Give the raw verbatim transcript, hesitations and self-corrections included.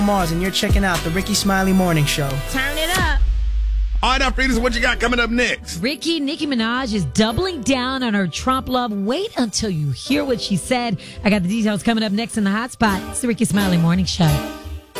Mars, and you're checking out the Ricky Smiley Morning Show. Turn it up. All right, now, Fridas, what you got coming up next? Ricky, Nicki Minaj is doubling down on her Trump love. Wait until you hear what she said. I got the details coming up next in the hot spot. It's the Ricky Smiley Morning Show.